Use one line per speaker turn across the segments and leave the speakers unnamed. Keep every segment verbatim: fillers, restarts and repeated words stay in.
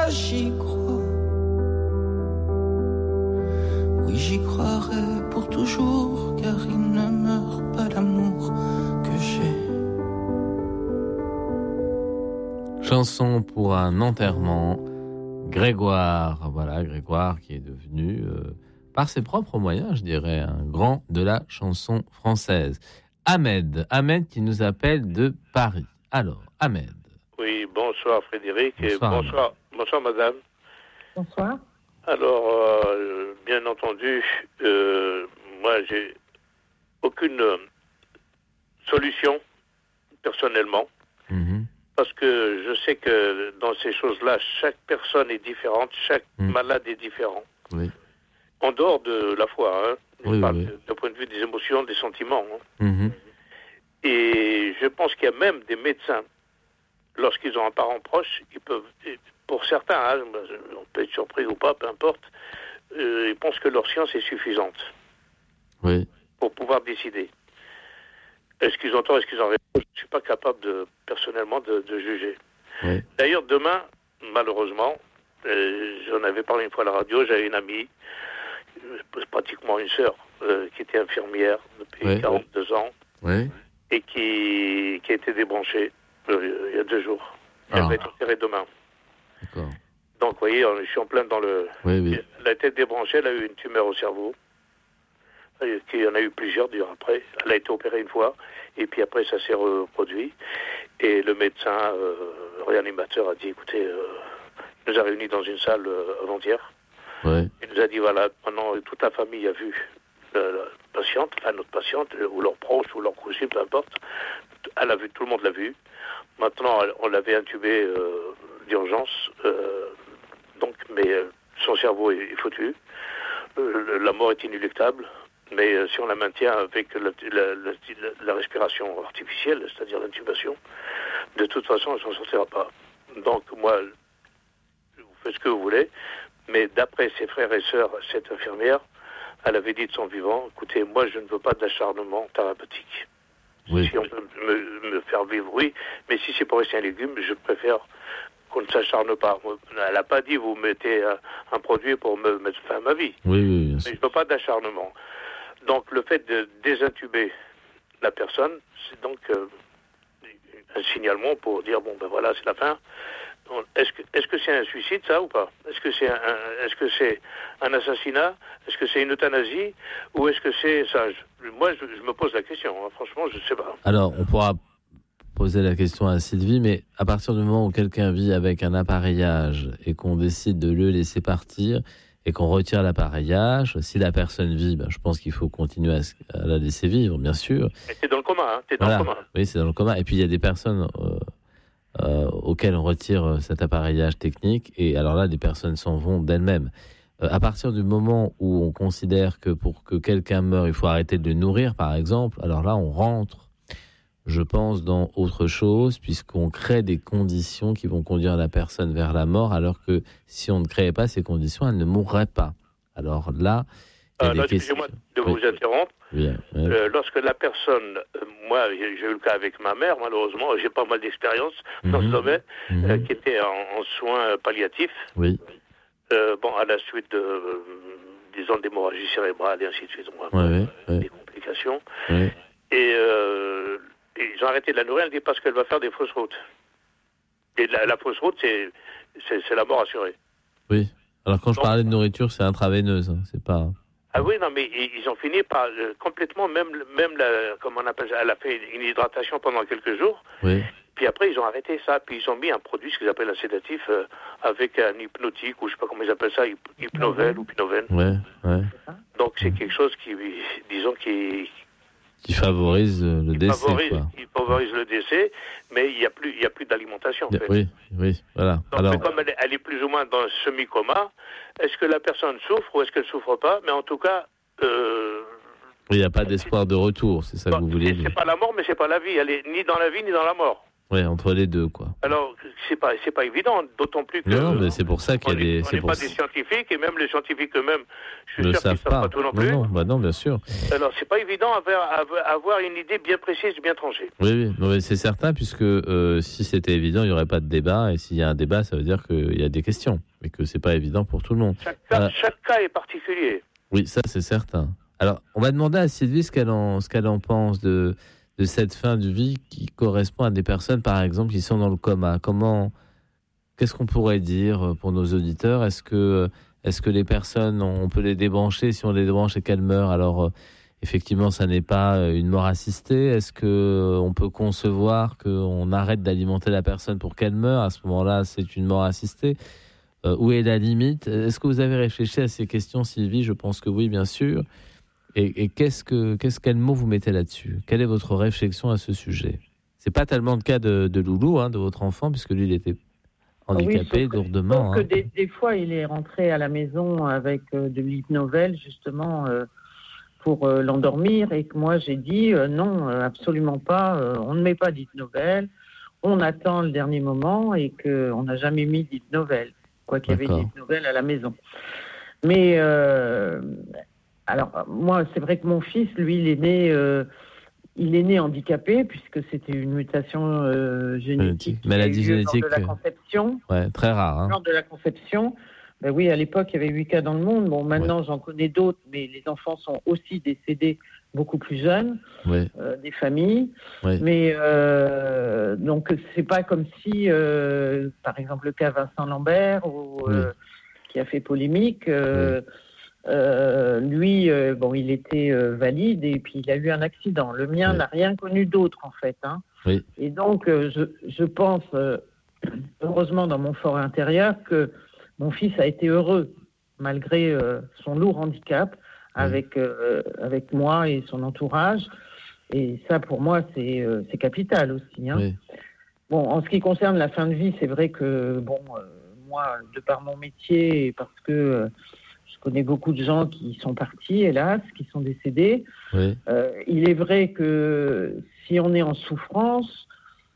moi j'y crois. Oui, j'y croirai pour toujours, car il ne meurt pas l'amour que j'ai.
Chanson pour un enterrement. Grégoire, voilà, Grégoire qui est devenu, euh, par ses propres moyens, je dirais, un grand de la chanson française. Ahmed, Ahmed qui nous appelle de Paris. Alors, Ahmed.
Oui, bonsoir Frédéric
Bonsoir,
et bonsoir, bonsoir madame.
Bonsoir.
Alors, euh, bien entendu, euh, moi j'ai aucune euh, solution personnellement.
Mm-hmm.
Parce que je sais que dans ces choses-là, chaque personne est différente, chaque
Mm.
malade est différent.
Oui.
En dehors de la foi, hein, je
Oui,
parle
oui.
de- d'un point de vue des émotions, des sentiments. Hein.
Mm-hmm.
Et je pense qu'il y a même des médecins, lorsqu'ils ont un parent proche, ils peuvent, pour certains, hein, on peut être surpris ou pas, peu importe, euh, ils pensent que leur science est suffisante
Oui.
pour pouvoir décider. Est-ce qu'ils ont tort, est-ce qu'ils ont raison? Je ne suis pas capable, de, personnellement, de, de juger.
Oui.
D'ailleurs, demain, malheureusement, euh, j'en avais parlé une fois à la radio, j'avais une amie, euh, pratiquement une sœur, euh, qui était infirmière depuis
Oui.
quarante-deux ans,
Oui.
et qui, qui a été débranchée euh, il y a deux jours. Elle
Ah.
va être opérée demain.
D'accord.
Donc, vous voyez, je suis en plein dans le...
Oui, oui.
Elle a été débranchée, elle a eu une tumeur au cerveau. Il y en a eu plusieurs, d'ailleurs, après. Elle a été opérée une fois, et puis après, ça s'est reproduit. Et le médecin euh, réanimateur a dit, écoutez, euh, il nous a réunis dans une salle euh, avant-hier.
Oui.
Il nous a dit, voilà, maintenant, toute la famille a vu euh, la patiente, enfin, notre patiente, ou leurs proches, ou leurs cousins, peu importe. Elle a vu, tout le monde l'a vu. Maintenant, on l'avait intubé euh, d'urgence, euh, donc, mais euh, son cerveau est, est foutu. Euh, la mort est inéluctable. Mais euh, si on la maintient avec la, la, la, la respiration artificielle, c'est-à-dire l'intubation, de toute façon, elle ne s'en sortira pas. Donc, moi, vous faites ce que vous voulez, mais d'après ses frères et sœurs, cette infirmière, elle avait dit de son vivant, écoutez, moi, je ne veux pas d'acharnement thérapeutique.
Oui.
Si on peut me, me faire vivre, oui, mais si c'est pour rester un légume, je préfère qu'on ne s'acharne pas. Elle n'a pas dit, vous mettez un, un produit pour me mettre fin à ma vie.
Oui, oui, bien
Mais
sûr.
je ne veux pas d'acharnement. Donc, le fait de désintuber la personne, c'est donc euh, un signalement pour dire, bon, ben voilà, c'est la fin. Est-ce que, est-ce que c'est un suicide, ça, ou pas? Est-ce que c'est un, est-ce que c'est un assassinat? Est-ce que c'est une euthanasie? Ou est-ce que c'est ça? Je, moi, je, je me pose la question. Hein. Franchement, je ne sais pas.
Alors, on pourra poser la question à Sylvie, mais à partir du moment où quelqu'un vit avec un appareillage et qu'on décide de le laisser partir et qu'on retire l'appareillage, si la personne vit, ben, je pense qu'il faut continuer à, à la laisser vivre, bien sûr.
Mais t'es dans le coma, hein. T'es dans
Voilà.
le coma.
Oui, c'est dans le coma. Et puis, il y a des personnes euh, euh, auxquelles on retire cet appareillage technique, et alors là, les personnes s'en vont d'elles-mêmes. Euh, à partir du moment où on considère que pour que quelqu'un meure, il faut arrêter de le nourrir, par exemple, alors là, on rentre, je pense, dans autre chose, puisqu'on crée des conditions qui vont conduire la personne vers la mort, alors que si on ne créait pas ces conditions, elle ne mourrait pas. Alors là, il y a
Euh,
des
là,
questions.
excusez-moi de vous
Oui.
interrompre.
Oui, oui.
Euh, lorsque la personne, euh, moi, j'ai j'ai eu le cas avec ma mère, malheureusement, j'ai pas mal d'expérience dans
Mhm.
ce domaine,
Mhm.
euh, qui était en, en soins palliatifs.
Oui,
Euh, bon, à la suite de, euh, disons, d'hémorragie cérébrale et ainsi de suite, on va-
oui, oui,
des complications.
oui.
Et, euh, et ils ont arrêté de la nourrir, elle dit parce qu'elle va faire des fausses routes. Et la, la fausse route, c'est, c'est, c'est la mort assurée.
Oui. Alors quand je
Donc-
parlais de nourriture, c'est intraveineuse, hein, c'est pas.
Ah oui, non, mais ils, ils ont fini par euh, complètement, même, même la, comment on appelle ça, elle a fait une hydratation pendant quelques jours.
Oui.
Puis après, ils ont arrêté ça. Puis ils ont mis un produit, ce qu'ils appellent un sédatif, euh, avec un hypnotique, ou je sais pas comment ils appellent ça, hyp- hypnovel ou pynovène.
Ouais, ouais.
Donc c'est quelque chose qui, disons, qui,
Qui favorise euh, le
qui
décès,
favorise,
quoi.
qui favorise le décès, mais il n'y a plus, il y a plus d'alimentation. En fait.
Oui, oui, voilà.
Donc
Alors,
mais comme elle est, elle est plus ou moins dans un semi-coma, est-ce que la personne souffre ou est-ce qu'elle ne souffre pas? Mais en tout cas, euh,
il n'y a pas d'espoir de retour, c'est ça que
bon,
vous voulez
c'est,
dire.
c'est pas la mort, mais c'est pas la vie. Elle est ni dans la vie ni dans la mort.
Oui, entre les deux, quoi.
Alors, c'est pas, c'est pas évident, d'autant plus que...
Non, mais c'est pour ça qu'il y a des...
On n'est pas des scientifiques, et même les scientifiques eux-mêmes, je suis
ne
sûr qu'ils ne
savent
savent
pas.
pas tout non
non,
plus.
non, bah non, bien sûr.
Alors, c'est pas évident avoir, avoir une idée bien précise, bien tranchée.
Oui, oui, non, mais c'est certain, puisque euh, si c'était évident, il n'y aurait pas de débat, et s'il y a un débat, ça veut dire qu'il y a des questions, et que c'est pas évident pour tout le monde.
Chaque cas,
Euh,
chaque cas est particulier.
Oui, ça c'est certain. Alors, on va demander à Sylvie ce qu'elle en, ce qu'elle en pense de, de cette fin de vie qui correspond à des personnes, par exemple, qui sont dans le coma. Comment, qu'est-ce qu'on pourrait dire pour nos auditeurs ? Est-ce que, est-ce que les personnes, on peut les débrancher ? Si on les débranche et qu'elles meurent, alors euh, effectivement, ça n'est pas une mort assistée. Est-ce que euh, on peut concevoir qu'on arrête d'alimenter la personne pour qu'elle meure ? À ce moment-là, c'est une mort assistée. Euh, où est la limite ? Est-ce que vous avez réfléchi à ces questions, Sylvie ? Je pense que oui, bien sûr. Et, et qu'est-ce que, qu'est-ce, quel mot vous mettez là-dessus ? Quelle est votre réflexion à ce sujet ? C'est pas tellement le cas de, de Loulou, hein, de votre enfant, puisque lui, il était handicapé,
oui,
lourdement.
Que
hein.
des, des fois, il est rentré à la maison avec euh, de l'hypnovel, justement, euh, pour euh, l'endormir. Et que moi, j'ai dit euh, non, euh, absolument pas. Euh, on ne met pas d'hypnovel. On attend le dernier moment et qu'on n'a jamais mis d'hypnovel. Quoi qu'il y avait des nouvelles à la maison. Mais, euh, alors, moi, c'est vrai que mon fils, lui, il est né, euh, il est né handicapé, puisque c'était une mutation euh, génétique.
Maladie génétique.
Lors de la conception.
Ouais, très rare. Hein.
Lors de la conception. Ben oui, à l'époque, il y avait huit cas dans le monde. Bon, maintenant, ouais. j'en connais d'autres, mais les enfants sont aussi décédés beaucoup plus jeunes,
ouais.
euh, des familles.
Ouais.
Mais euh, donc, c'est pas comme si, euh, par exemple, le cas Vincent Lambert, ou, oui. euh, qui a fait polémique, euh, oui. euh, lui, euh, bon, il était euh, valide et puis il a eu un accident. Le mien oui. n'a rien connu d'autre, en fait. Hein.
Oui.
Et donc, euh, je, je pense, euh, heureusement, dans mon fort intérieur, que mon fils a été heureux, malgré euh, son lourd handicap, avec, euh, avec moi et son entourage. Et ça, pour moi, c'est, euh, c'est capital aussi. Hein. Oui. Bon, en ce qui concerne la fin de vie, c'est vrai que, bon, euh, moi, de par mon métier, et parce que euh, je connais beaucoup de gens qui sont partis, hélas, qui sont décédés,
oui.
euh, il est vrai que si on est en souffrance,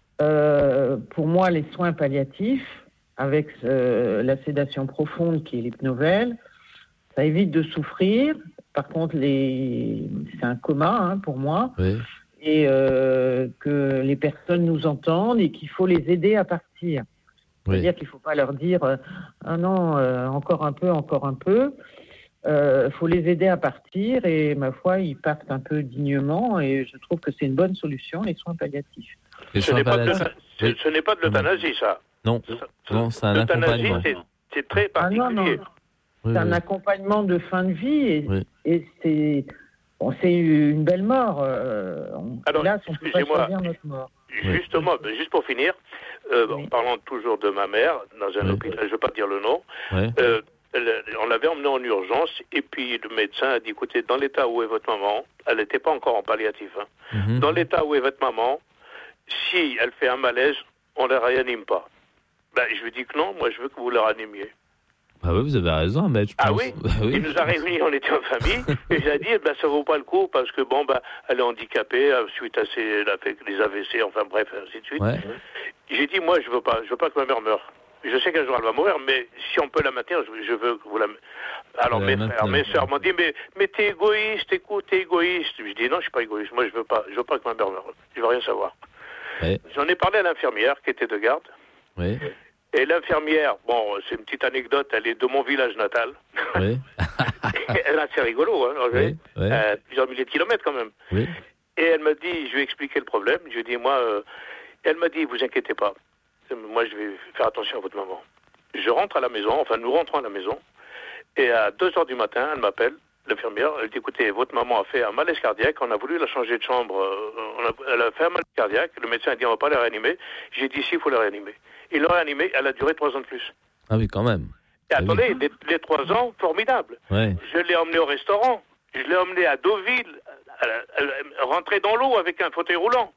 euh, pour moi, les soins palliatifs, avec euh, la sédation profonde qui est l'hypnovel, ça évite de souffrir. Par contre, les... c'est un coma hein, pour moi.
Oui.
Et euh, que les personnes nous entendent et qu'il faut les aider à partir.
Oui.
C'est-à-dire qu'il ne faut pas leur dire euh, « Ah non, euh, encore un peu, encore un peu ». Il euh, faut les aider à partir et, ma foi, ils partent un peu dignement. Et je trouve que c'est une bonne solution, les soins palliatifs.
Les
ce,
soins
n'est
palliatifs.
Pas de, oui. ce n'est pas de l'euthanasie, ça.
Non,
ça,
non c'est un accompagnement.
C'est, c'est très particulier.
Ah non, non.
Oui,
c'est un
oui.
accompagnement de fin de vie et,
oui.
et c'est, bon, c'est une belle mort. Euh, on,
Alors,
là, on ne peut pas choisir notre mort.
Justement, oui. juste pour finir, euh, oui. en parlant toujours de ma mère, dans un
oui.
hôpital, je ne veux pas dire le nom,
oui.
euh, on l'avait emmenée en urgence et puis le médecin a dit, écoutez, dans l'état où est votre maman, elle n'était pas encore en palliatif, hein, mm-hmm. dans l'état où est votre maman, si elle fait un malaise, on ne la réanime pas. Ben, je lui dis que non, moi je veux que vous la réanimiez.
Ah oui, vous avez raison, Ahmed.
Ah oui, ah oui, il nous a réunis, on était en famille, et j'ai dit, ben, ça vaut pas le coup, parce que bon, ben, elle est handicapée, suite à ses, elle a fait les A V C, enfin bref, ainsi de suite.
Ouais.
J'ai dit, moi, je veux pas, je veux pas que ma mère meure. Je sais qu'un jour elle va mourir, mais si on peut la maintenir, je, je veux que vous la... Alors, mes frères, mes sœurs m'ont dit, mais, mais t'es égoïste, écoute, t'es égoïste. Je dis, non, je suis pas égoïste, moi, je veux pas, je veux pas que ma mère meure. Je veux rien savoir.
Ouais.
J'en ai parlé à l'infirmière, qui était de garde.
Oui.
Et l'infirmière, bon, c'est une petite anecdote, elle est de mon village natal.
Oui.
Elle est assez rigolo, hein,
oui, oui.
Euh, plusieurs milliers de kilomètres quand même.
Oui.
Et elle m'a dit, je lui ai expliqué le problème, je lui ai dit, moi, euh, elle m'a dit, vous inquiétez pas, moi je vais faire attention à votre maman. Je rentre à la maison, enfin nous rentrons à la maison, et à deux heures du matin, elle m'appelle, l'infirmière, elle dit, écoutez, votre maman a fait un malaise cardiaque, on a voulu la changer de chambre, on a, elle a fait un malaise cardiaque, le médecin a dit, on va pas la réanimer, j'ai dit, si, il faut la réanimer. Il l'a réanimée, elle a duré trois ans de plus.
Ah oui, quand même.
Et
ah
attendez,
oui.
les, les trois ans, formidable.
Ouais.
Je l'ai emmenée au restaurant, je l'ai emmenée à Deauville, elle, elle, elle rentrait dans l'eau avec un fauteuil roulant,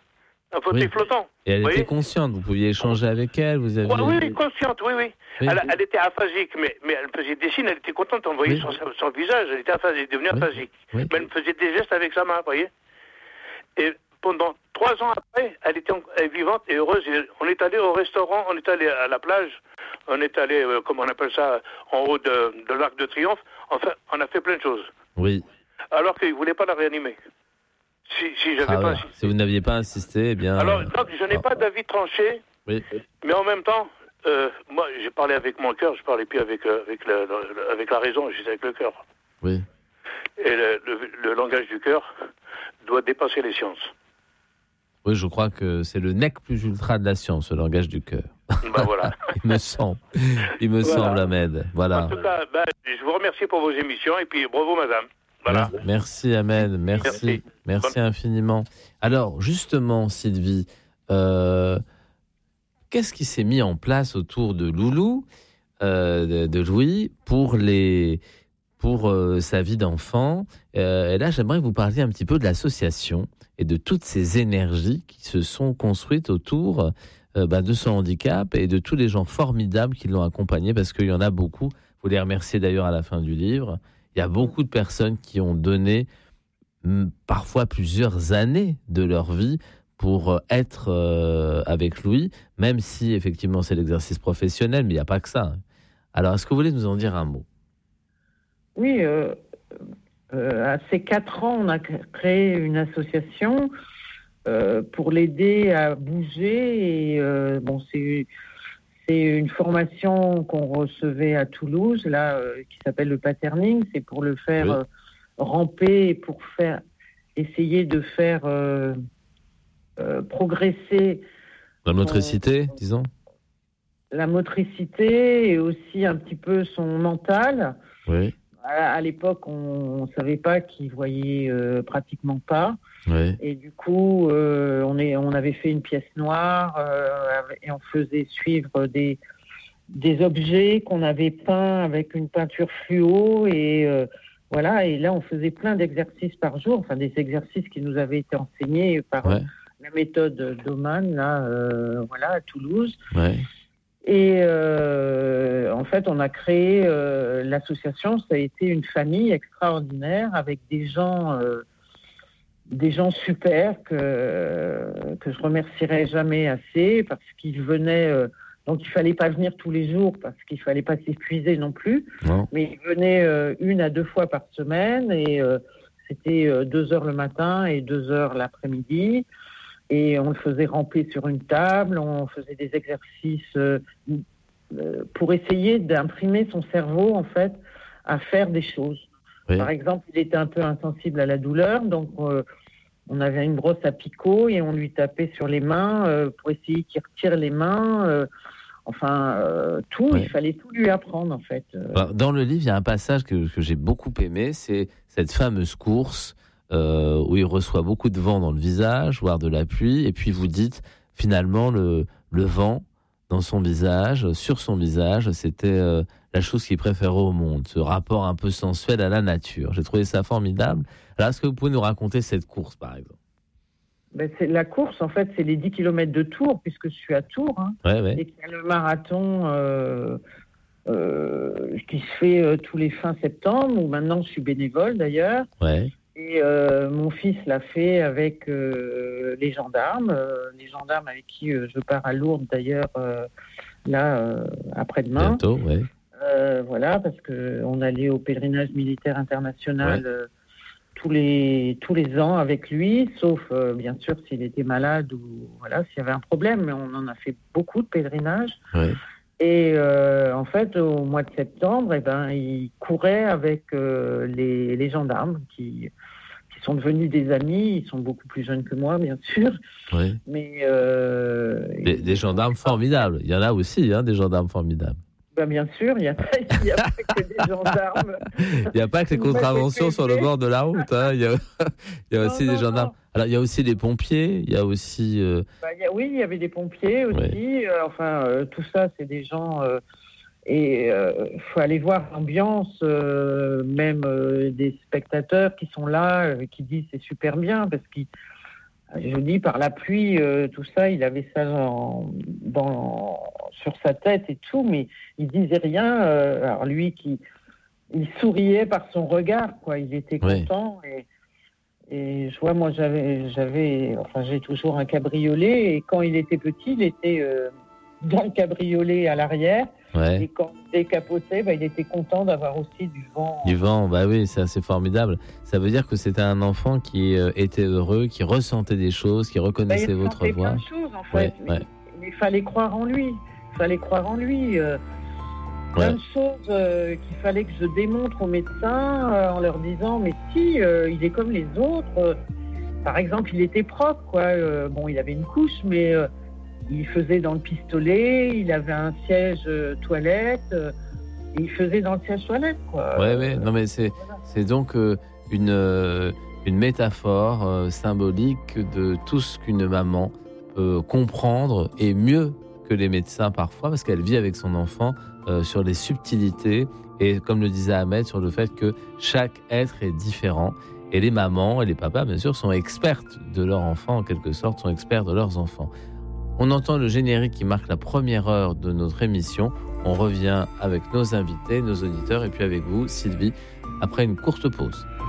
un fauteuil
oui.
flottant.
Et elle
vous
était
voyez
consciente, vous pouviez échanger avec elle, vous avez...
Oui, oui, consciente, oui, oui.
oui.
Elle, elle était aphasique, mais, mais elle faisait des signes, elle était contente, on voyait oui. sur son visage, elle était aphasique, elle est devenue
oui.
aphasique.
Oui.
Mais elle me faisait des gestes avec sa main, vous voyez. Et pendant trois ans après, elle était en, elle est vivante et heureuse. Et on est allé au restaurant, on est allé à la plage, on est allé, euh, comment on appelle ça, en haut de, de l'Arc de Triomphe. Enfin, on a fait plein de choses.
Oui.
Alors qu'ils ne voulaient pas la réanimer. Si, si j'avais
Ah
pas
ouais.
insisté.
Si vous n'aviez pas insisté, eh bien...
Alors, donc, je n'ai
ah.
pas d'avis tranché,
Oui.
mais en même temps, euh, moi, j'ai parlé avec mon cœur, je parlais plus avec, euh, avec, le, le, avec la raison, j'étais avec le cœur.
Oui.
Et le, le, le langage du cœur doit dépasser les sciences.
Oui, je crois que c'est le nec plus ultra de la science, le langage du cœur.
Ben voilà.
Il me semble. Il me
Voilà.
semble, Ahmed. Voilà.
En tout cas, ben, je vous remercie pour vos émissions et puis bravo, madame. Voilà.
Merci, Ahmed. Merci. Merci, Merci infiniment. Alors, justement, Sylvie, euh, qu'est-ce qui s'est mis en place autour de Loulou, euh, de, de Louis, pour les... pour euh, sa vie d'enfant. Euh, et là, j'aimerais que vous parliez un petit peu de l'association et de toutes ces énergies qui se sont construites autour euh, bah, de son handicap et de tous les gens formidables qui l'ont accompagné, parce qu'il y en a beaucoup. Vous les remerciez d'ailleurs à la fin du livre. Il y a beaucoup de personnes qui ont donné m, parfois plusieurs années de leur vie pour être euh, avec Louis, même si effectivement c'est l'exercice professionnel, mais il n'y a pas que ça. Alors, est-ce que vous voulez nous en dire un mot ?
Oui, euh, euh, à ces quatre ans, on a créé une association euh, pour l'aider à bouger. Et euh, bon, c'est, c'est une formation qu'on recevait à Toulouse, là, euh, qui s'appelle le patterning. C'est pour le faire oui. euh, ramper et pour faire essayer de faire euh, euh, progresser
la motricité, son, disons.
La motricité et aussi un petit peu son mental.
Oui.
À l'époque, on ne savait pas qu'il voyait euh, pratiquement pas.
Oui.
Et du coup, euh, on, est, on avait fait une pièce noire euh, et on faisait suivre des, des objets qu'on avait peints avec une peinture fluo. Et, euh, voilà, et là, on faisait plein d'exercices par jour, enfin des exercices qui nous avaient été enseignés par ouais. la méthode Doman, là, euh, voilà, à Toulouse.
Ouais.
Et euh, en fait, on a créé euh, l'association. Ça a été une famille extraordinaire avec des gens, euh, des gens super que que je remercierai jamais assez parce qu'ils venaient. Euh, donc, il fallait pas venir tous les jours parce qu'il fallait pas s'épuiser non plus.
Non.
Mais ils venaient euh, une à deux fois par semaine et euh, c'était euh, deux heures le matin et deux heures l'après-midi. Et on le faisait ramper sur une table, on faisait des exercices euh, pour essayer d'imprimer son cerveau, en fait, à faire des choses. Oui. Par exemple, il était un peu insensible à la douleur, donc euh, on avait une brosse à picot et on lui tapait sur les mains euh, pour essayer qu'il retire les mains. Euh, enfin, euh, tout, oui. Il fallait tout lui apprendre, en fait.
Alors, dans le livre, il y a un passage que, que j'ai beaucoup aimé, c'est cette fameuse course Euh, où il reçoit beaucoup de vent dans le visage, voire de la pluie, et puis vous dites, finalement, le, le vent dans son visage, sur son visage, c'était euh, la chose qu'il préférait au monde, ce rapport un peu sensuel à la nature. J'ai trouvé ça formidable. Alors, est-ce que vous pouvez nous raconter cette course, par exemple ?
Ben, c'est, la course, en fait, c'est les dix kilomètres de Tours, puisque je suis à Tours, hein,
ouais, ouais.
et qu'il y a le marathon euh, euh, qui se fait euh, tous les fins septembre, où maintenant je suis bénévole, d'ailleurs.
Ouais.
Et euh, mon fils l'a fait avec euh, les gendarmes, euh, les gendarmes avec qui euh, je pars à Lourdes d'ailleurs, euh, là, euh, après-demain.
Bientôt, oui.
Euh, voilà, parce qu'on allait au pèlerinage militaire international ouais. euh, tous, les, tous les ans avec lui, sauf euh, bien sûr s'il était malade ou voilà, s'il y avait un problème, mais on en a fait beaucoup de pèlerinages.
Ouais.
Et euh, en fait, au mois de septembre, eh ben, il courait avec euh, les, les gendarmes qui, qui sont devenus des amis. Ils sont beaucoup plus jeunes que moi, bien sûr.
Oui.
Mais euh,
des, des gendarmes formidables. Il y en a aussi, hein, des gendarmes formidables.
Ben bien sûr, il n'y a, a pas que des gendarmes.
Il n'y a pas que les contraventions sur le bord de la route. Hein. Il y a, il y a non, aussi non, des gendarmes. Non. Alors, il y a aussi des pompiers. Il y a aussi. Euh...
Ben, il y a, oui, il y avait des pompiers aussi. Oui. Euh, enfin, euh, tout ça, c'est des gens. Euh, et il euh, faut aller voir l'ambiance, euh, même euh, des spectateurs qui sont là, euh, qui disent c'est super bien parce qu'ils. Je dis, par la pluie, euh, tout ça, il avait ça dans, dans, sur sa tête et tout, mais il disait rien. Euh, alors lui, qui, il souriait par son regard, quoi. Il était content. Oui. Et je vois, moi, j'avais, j'avais, enfin, j'ai toujours un cabriolet. Et quand il était petit, il était euh, dans le cabriolet à l'arrière.
Ouais.
Et quand il décapotait, bah, il était content d'avoir aussi du vent.
Du vent, bah oui, c'est assez formidable. Ça veut dire que c'était un enfant qui euh, était heureux, qui ressentait des choses, qui reconnaissait
bah, il
votre voix.
plein de choses, en fait.
Ouais,
mais,
ouais.
mais il fallait croire en lui. Il fallait croire en lui. Euh, plein
Ouais.
de choses euh, qu'il fallait que je démontre aux médecins euh, en leur disant mais si, euh, il est comme les autres. Euh, par exemple, il était propre, quoi. Euh, bon, il avait une couche, mais euh, il faisait dans le pistolet, il avait un siège euh, toilette, euh, et il faisait dans le siège toilette, quoi.
Ouais, ouais. Non, mais c'est,
Voilà.
c'est donc euh, une, euh, une métaphore euh, symbolique de tout ce qu'une maman peut comprendre, et mieux que les médecins parfois, parce qu'elle vit avec son enfant euh, sur les subtilités, et comme le disait Ahmed, sur le fait que chaque être est différent. Et les mamans et les papas, bien sûr, sont expertes de leur enfant, en quelque sorte, sont experts de leurs enfants. On entend le générique qui marque la première heure de notre émission. On revient avec nos invités, nos auditeurs, et puis avec vous, Sylvie, après une courte pause.